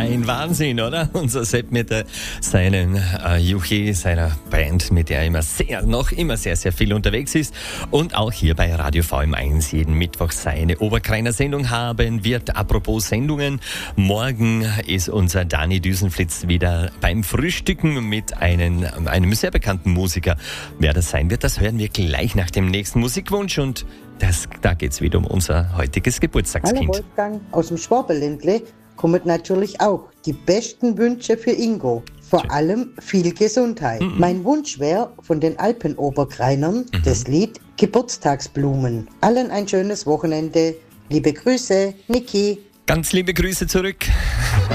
Ein Wahnsinn, oder? Unser Sepp mit seinen Juchi, seiner Band, mit der er noch immer sehr, sehr viel unterwegs ist. Und auch hier bei Radio VM1 jeden Mittwoch seine Oberkreiner Sendung haben wird. Apropos Sendungen, morgen ist unser Dani Düsenflitz wieder beim Frühstücken mit einem sehr bekannten Musiker. Wer das sein wird, das hören wir gleich nach dem nächsten Musikwunsch. Und da geht's wieder um unser heutiges Geburtstagskind. Hallo Wolfgang, aus dem Schwaberländle kommen natürlich auch die besten Wünsche für Ingo. Vor allem viel Gesundheit. Mein Wunsch wäre von den Alpenoberkreinern das Lied Geburtstagsblumen. Allen ein schönes Wochenende. Liebe Grüße, Niki. Ganz liebe Grüße zurück.